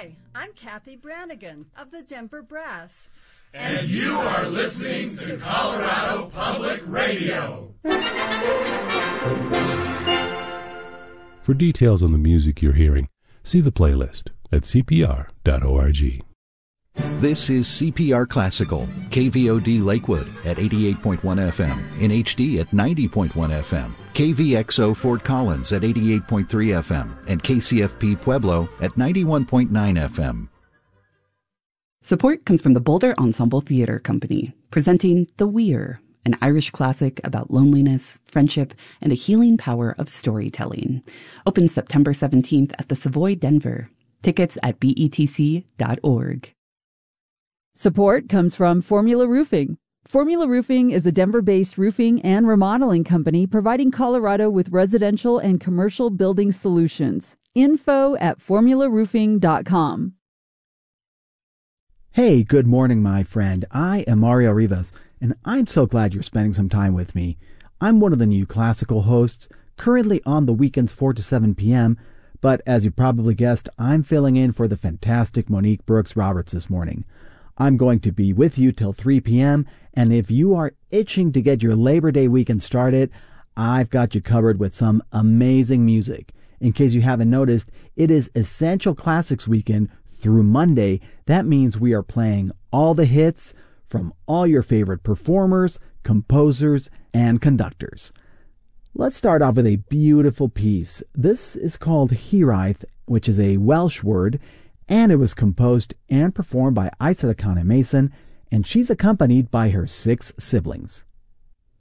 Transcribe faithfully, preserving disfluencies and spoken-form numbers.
Hi, I'm Kathy Brannigan of the Denver Brass. And you are listening to Colorado Public Radio. For details on the music you're hearing, see the playlist at c p r dot org. This is C P R Classical, K V O D Lakewood at eighty-eight point one F M, in H D at ninety point one F M, K V X O Fort Collins at eighty-eight point three F M, and K C F P Pueblo at ninety-one point nine F M. Support comes from the Boulder Ensemble Theater Company, presenting The Weir, an Irish classic about loneliness, friendship, and the healing power of storytelling. Opens September seventeenth at the Savoy Denver. Tickets at B E T C dot org. Support comes from Formula Roofing. Formula Roofing is a Denver-based roofing and remodeling company providing Colorado with residential and commercial building solutions. Info at formula roofing dot com. Hey, good morning, my friend. I am Mario Rivas, and I'm so glad you're spending some time with me. I'm one of the new classical hosts, currently on the weekends four to seven p.m., but as you probably guessed, I'm filling in for the fantastic Monique Brooks Roberts this morning. I'm going to be with you till three p.m., and if you are itching to get your Labor Day weekend started, I've got you covered with some amazing music. In case you haven't noticed, it is Essential Classics Weekend through Monday. That means we are playing all the hits from all your favorite performers, composers, and conductors. Let's start off with a beautiful piece. This is called Hiraeth, which is a Welsh word, and it was composed and performed by Aisata Kane Mason, and she's accompanied by her six siblings.